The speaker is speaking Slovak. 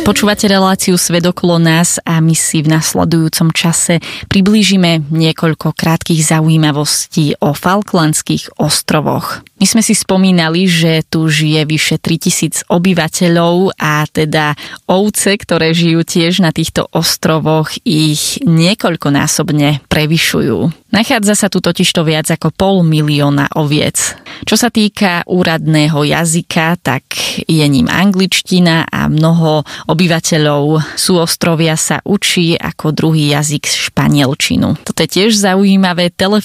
Počúvate reláciu Svet okolo nás a my si v nasledujúcom čase priblížime niekoľko krátkych zaujímavostí o Falklandských ostrovoch. My sme si spomínali, že tu žije vyše 3000 obyvateľov a teda ovce, ktoré žijú tiež na týchto ostrovoch, ich niekoľkonásobne prevyšujú. Nachádza sa tu totižto viac ako 500 000 oviec. Čo sa týka úradného jazyka, tak je ním angličtina a mnoho obyvateľov súostrovia sa učí ako druhý jazyk španielčinu. Toto je tiež zaujímavé.